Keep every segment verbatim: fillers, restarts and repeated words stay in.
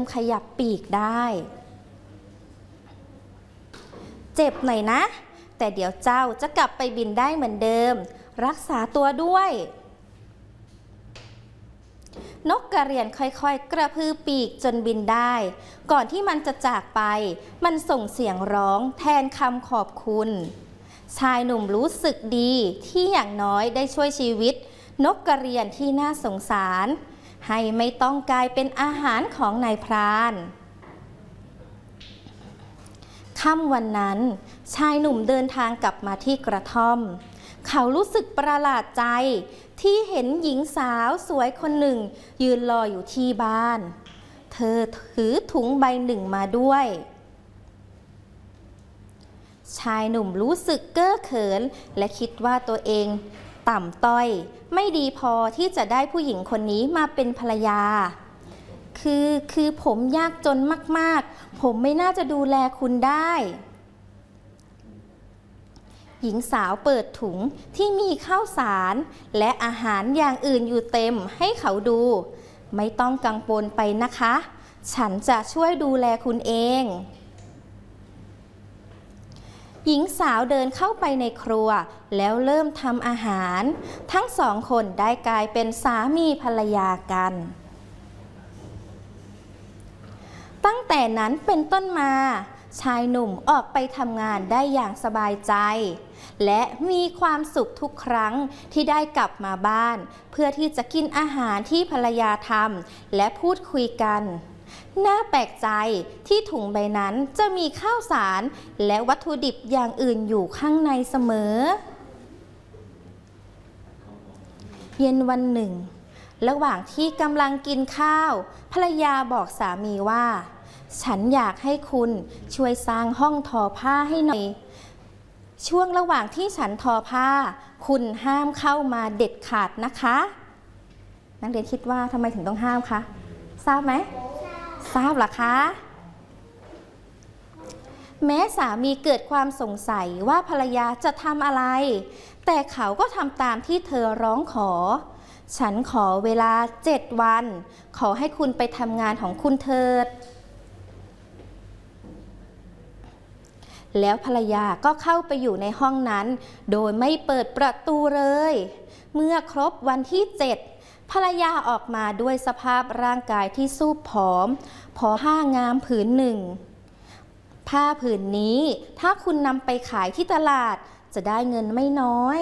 มขยับปีกได้เจ็บหน่อยนะแต่เดี๋ยวเจ้าจะกลับไปบินได้เหมือนเดิมรักษาตัวด้วยนกกระเรียนค่อยๆกระพือปีกจนบินได้ก่อนที่มันจะจากไปมันส่งเสียงร้องแทนคำขอบคุณชายหนุ่มรู้สึกดีที่อย่างน้อยได้ช่วยชีวิตนกกระเรียนที่น่าสงสารให้ไม่ต้องกลายเป็นอาหารของนายพรานค่ำวันนั้นชายหนุ่มเดินทางกลับมาที่กระท่อมเขารู้สึกประหลาดใจที่เห็นหญิงสาวสวยคนหนึ่งยืนรออยู่ที่บ้านเธอถือถุงใบหนึ่งมาด้วยชายหนุ่มรู้สึกเก้อเขินและคิดว่าตัวเองต่ำต้อยไม่ดีพอที่จะได้ผู้หญิงคนนี้มาเป็นภรรยาคือคือผมยากจนมากๆผมไม่น่าจะดูแลคุณได้หญิงสาวเปิดถุงที่มีข้าวสารและอาหารอย่างอื่นอยู่เต็มให้เขาดูไม่ต้องกังวลไปนะคะฉันจะช่วยดูแลคุณเองหญิงสาวเดินเข้าไปในครัวแล้วเริ่มทำอาหารทั้งสองคนได้กลายเป็นสามีภรรยากันตั้งแต่นั้นเป็นต้นมาชายหนุ่มออกไปทำงานได้อย่างสบายใจและมีความสุขทุกครั้งที่ได้กลับมาบ้านเพื่อที่จะกินอาหารที่ภรรยาทำและพูดคุยกันน่าแปลกใจที่ถุงใบนั้นจะมีข้าวสารและวัตถุดิบอย่างอื่นอยู่ข้างในเสมอเย็นวันหนึ่งระหว่างที่กำลังกินข้าวภรรยาบอกสามีว่าฉันอยากให้คุณช่วยสร้างห้องทอผ้าให้หน่อยช่วงระหว่างที่ฉันทอผ้าคุณห้ามเข้ามาเด็ดขาดนะคะนักเรียนคิดว่าทำไมถึงต้องห้ามคะทราบไหมทราบหรอคะแม้สามีเกิดความสงสัยว่าภรรยาจะทำอะไรแต่เขาก็ทำตามที่เธอร้องขอฉันขอเวลาเจ็ดวันขอให้คุณไปทำงานของคุณเถิดแล้วภรรยาก็เข้าไปอยู่ในห้องนั้นโดยไม่เปิดประตูเลยเมื่อครบวันที่เจ็ดภรรยาออกมาด้วยสภาพร่างกายที่ซูบผอมพอผ้างามผืนหนึ่งผ้าผืนนี้ถ้าคุณนำไปขายที่ตลาดจะได้เงินไม่น้อย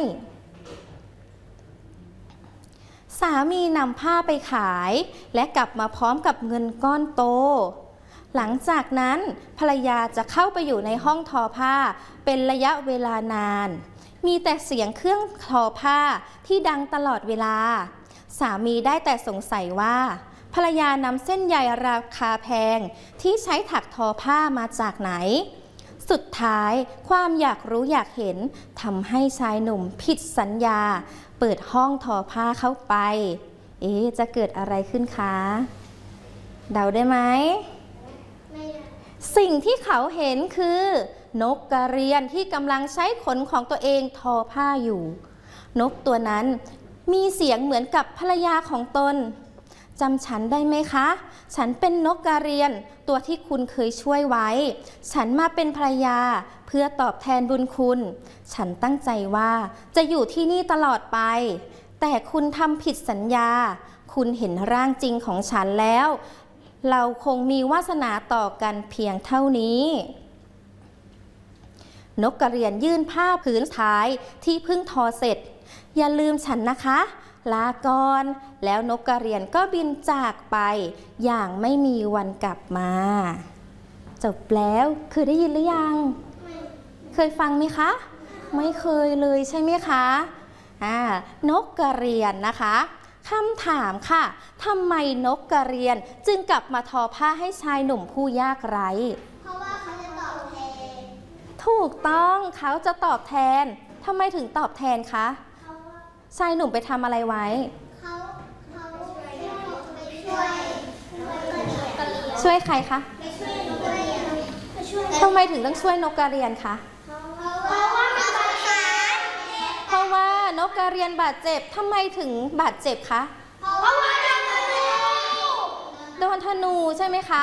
สามีนำผ้าไปขายและกลับมาพร้อมกับเงินก้อนโตหลังจากนั้นภรรยาจะเข้าไปอยู่ในห้องทอผ้าเป็นระยะเวลานานมีแต่เสียงเครื่องทอผ้าที่ดังตลอดเวลาสามีได้แต่สงสัยว่าภรรยานำเส้นใยราคาแพงที่ใช้ถักทอผ้ามาจากไหนสุดท้ายความอยากรู้อยากเห็นทำให้ชายหนุ่มผิดสัญญาเปิดห้องทอผ้าเข้าไปเอ๊ะจะเกิดอะไรขึ้นคะเดาได้ไหมสิ่งที่เขาเห็นคือนกกระเรียนที่กำลังใช้ขนของตัวเองทอผ้าอยู่นกตัวนั้นมีเสียงเหมือนกับภรรยาของตนจำฉันได้ไหมคะฉันเป็นนกกระเรียนตัวที่คุณเคยช่วยไว้ฉันมาเป็นภรรยาเพื่อตอบแทนบุญคุณฉันตั้งใจว่าจะอยู่ที่นี่ตลอดไปแต่คุณทำผิดสัญญาคุณเห็นร่างจริงของฉันแล้วเราคงมีวาสนาต่อกันเพียงเท่านี้นกกระเรียนยื่นผ้าผืนท้ายที่เพิ่งทอเสร็จอย่าลืมฉันนะคะลาก่อนแล้วนกกระเรียนก็บินจากไปอย่างไม่มีวันกลับมาจบแล้วเคยได้ยินหรือยังเคยฟังไหมคะไม่เคยเลยใช่ไหมคะอ่านกกระเรียนนะคะคำถามค่ะทำไมนกกระเรียนจึงกลับมาทอผ้าให้ชายหนุ่มผู้ยากไร้เพราะว่าเขาจะตอบแทนถูกต้องเขาจะตอบแทนทำไมถึงตอบแทนคะชายหนุ่มไปทำอะไรไว้เขาเขาช่วยช่วยใครคะช่วยนกกระเรียนทำไมถึงต้องช่วยนกกระเรียนคะเพราะว่ามันบาดเจ็บเพราะว่านกกระเรียนบาดเจ็บทำไมถึงบาดเจ็บคะเพราะว่าโดนธนูโดนธนูใช่ไหมคะ